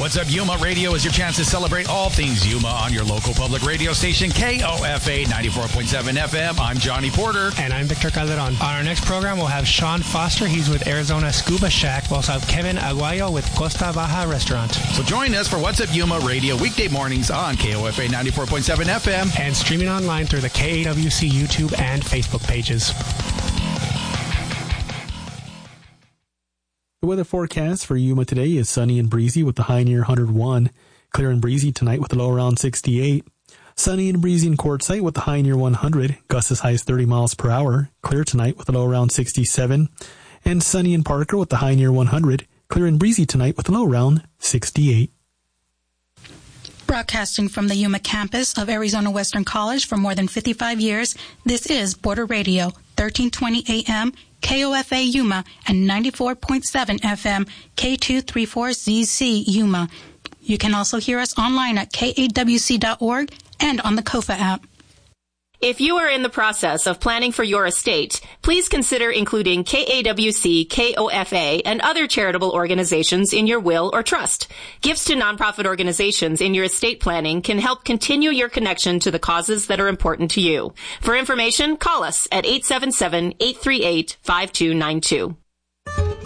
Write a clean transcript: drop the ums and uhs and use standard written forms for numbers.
What's Up Yuma Radio is your chance to celebrate all things Yuma on your local public radio station, KOFA 94.7 FM. I'm Johnny Porter. And I'm Victor Calderon. On our next program, we'll have Sean Foster. He's with Arizona Scuba Shack. We'll also have Kevin Aguayo with Costa Baja Restaurant. So join us for What's Up Yuma Radio weekday mornings on KOFA 94.7 FM. And streaming online through the KAWC YouTube and Facebook pages. The weather forecast for Yuma today is sunny and breezy with the high near 101. Clear and breezy tonight with the low around 68. Sunny and breezy in Quartzsite with the high near 100. Gusts as high as 30 miles per hour. Clear tonight with the low around 67. And sunny in Parker with the high near 100. Clear and breezy tonight with the low around 68. Broadcasting from the Yuma campus of Arizona Western College for more than 55 years, this is Border Radio, 1320 AM, KOFA Yuma, and 94.7 FM, K234ZC Yuma. You can also hear us online at kawc.org and on the KOFA app. If you are in the process of planning for your estate, please consider including KAWC, KOFA, and other charitable organizations in your will or trust. Gifts to nonprofit organizations in your estate planning can help continue your connection to the causes that are important to you. For information, call us at 877-838-5292.